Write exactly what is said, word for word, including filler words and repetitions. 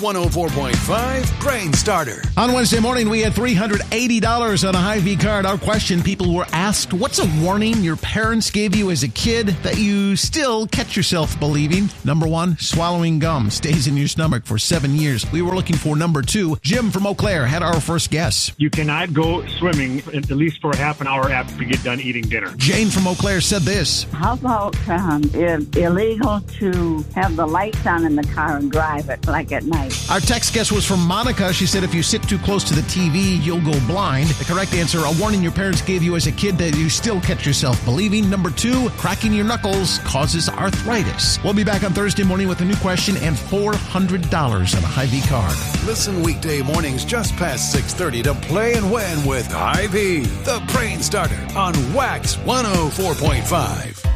one oh four point five Brain Starter. On Wednesday morning, we had three hundred eighty dollars on a Hy-Vee card. Our question, people were asked, what's a warning your parents gave you as a kid that you still catch yourself believing? Number one, swallowing gum stays in your stomach for seven years. We were looking for number two. Jim from Eau Claire had our first guess. You cannot go swimming at least for a half an hour after you get done eating dinner. Jane from Eau Claire said this. How about um, it's illegal to have the lights on in the car and drive it like at night? Our text guess was from Monica. She said if you sit too close to the T V, you'll go blind. The correct answer, a warning your parents gave you as a kid that you still catch yourself believing. Number two, cracking your knuckles causes arthritis. We'll be back on Thursday morning with a new question and four hundred dollars on a Hy-Vee card. Listen weekday mornings just past six thirty to Play and Win with Hy-Vee, the Brain Starter on Wax one oh four point five.